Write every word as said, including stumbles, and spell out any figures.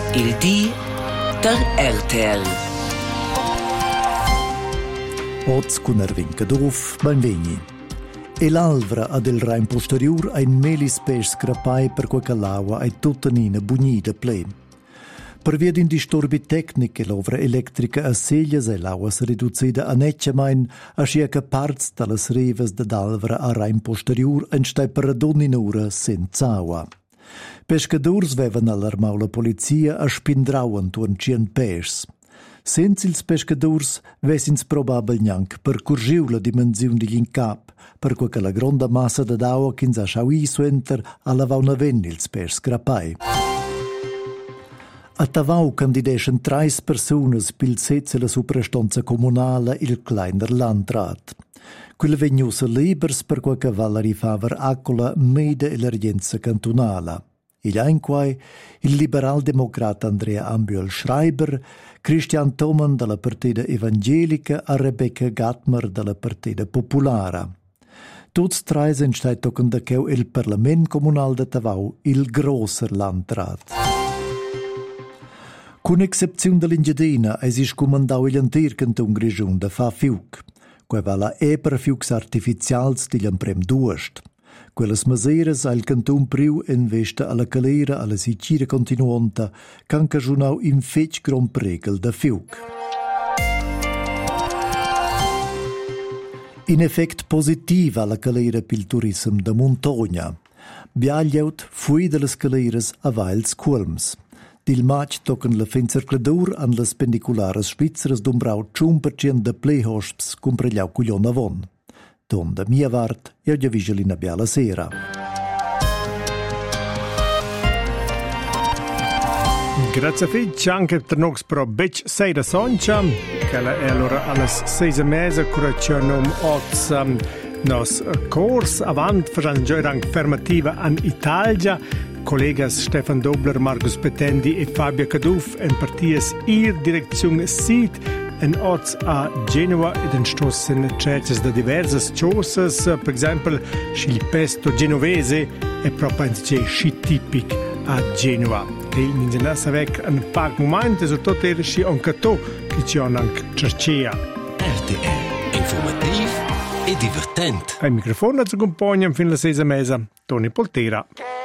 Il di der R T L. Oz con Ervinca Dov, benvegni. E l'alvra ad il Rhein posterior ha in melis pes scrapai per qualche laua e tutta nina bugnida ple. Per via di disturbi tecnici l'ovra elettrica a seglias e l'aua si riducida a necciamain a circa parts dalle rivas dell'alvra a Rhein posterior en stai per radonninura senza acqua. Pescadors vevan allarmau la polizia a spindrauen tuon cien pes. Senza ils pescadors vesins probabel gnanc per curgiu la dimensiun di l'incap, per quella la gronda massa d'acqua che ha sciaui suenter a lavau ven ils pes scrapai. A Tavau candideschen treis personas pil sezze la suprastanza comunale il kleiner Landrat. Quella vegnusa libers per quel che val rifaver accola mede l'ergenza cantonala. Il ainquai, il liberal-democrata Andrea Ambuel Schreiber, Christian Thoman dalla partita evangelica e Rebecca Gatmer dalla partita populara. Tutti tre sind stai toccando da che il Parlament Comunal de Tavau, il grosser Landrat. Con eccezione dell'Ingedina, es is comandau il antir canton Grigiun da fa fiuc, quei va la eper fiucs artificials di l'amprem duost. Quelles maseres al canton priu investa alla calera alla sicira continuanta, can cajunau in fetch gran pregel da fiuc. In effect positiva alla calera pil turism da montagna. Biagliaut fui delle scaleras a Vails Kulms. Dil maig tocken la fencercladur an las pendiculares svizzeras d'umbrau tschumpercien de playhosps cumpregliau cuglion avon. Don da mia vart e oggi vigelina biala sera. Grazie a tutti, anche per noi per Bec sei da Soncia, che è allora alle sei e mezza, curazione oz nos corso avanti, facendo già anche fermativa in Italia. Collegas Stefan Dobler, Markus Petendi e Fabio Caduf en partias ir direzione Sid en oz a Genova ed en stossen cerces da diversas ciosas, per esempio il pesto genovese è proprio un sci tipic a Genova. Che il ninja savec un pac moment so tot er sci on cato che ci on anche cercia. R T L informativ e divertent. Al microfono ci accompagna fin la sei e mezza Tony Poltera.